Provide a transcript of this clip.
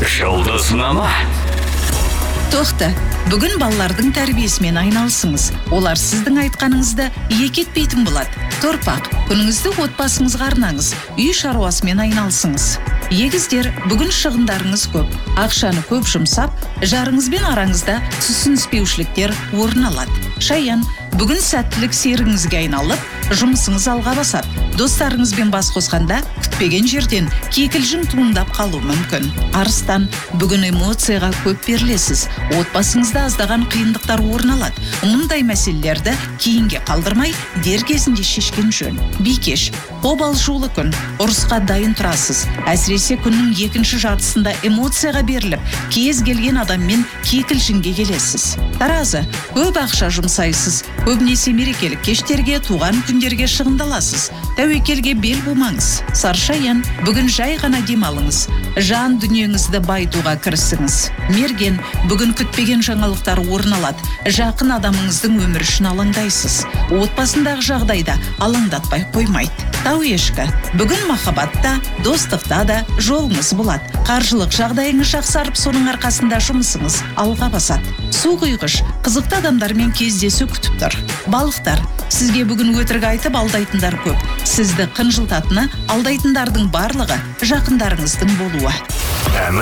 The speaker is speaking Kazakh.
Жұлдызнама. Тоқта, бүгін балалардың тәрбиесімен айналысыңыз. Олар сіздің айтқаныңызды екі етпейтін болады. Торпақ, күніңізді отбасыңызға арнаңыз, үй шаруасымен айналысыңыз. Егіздер, бүгін шығындарыңыз көп. Ақшаны көп жұмсап, жарыңызбен араңызда түсініспеушіліктер орын алады. Шаян, бүгін сәттілік серігіңізге айналып, жұмысыңыз алға басады. Достарыңызбен бас қосқанда, күтпеген жерден кикілжің туындап қалу мүмкін. Арыстан, бүгін эмоцияға көп берілесіз. Отбасыңызда аздаған қиындықтар орын алады. Мұндай мәселелерді кейінге қалдырмай, дер кезінде шешкен жөн. Бикеш, қобалжулы күн, ұрысқа дайын тұрасыз. Әсіресе күннің екінші жартысында эмоцияға беріліп, кез келген адаммен кикілжіңге келесіз. Таразы, көп ақша жұмсайсыз. Көбінесе мерекелік кештерге, туған күндерге шығындаласыз. Тәуекелге бел болмаңыз. Саршаян, бүгін жай ғана демалыңыз. Жан дүниеңізді байытуға кірісіңіз. Мерген, бүгін күтпеген жаңалықтар орын алады. Жақын адамыңыздың өмірі үшін алаңдайсыз. Отбасындағы жағдайда алаңдатпай қоймайды. Тау ешкі, бүгін махаббатта, достықта да жолыңыз болады. Қаржылық жағдайыңыз жақсарып, соның арқасында жұмысыңыз алға басады. Су құйғыш, қызықты адамдармен кездесу күтіп тұр. Балықтар, сізге бүгін өтірік айтып алдайтындар көп. Сізді қынжылтатыны алдайтындардың барлығы жақындарыңыздың болуы.